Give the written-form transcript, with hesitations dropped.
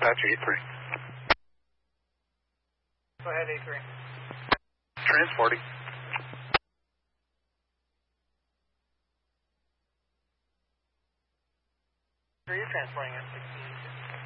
Apache 83. Go ahead, A3. Transporting. You're transporting at 16.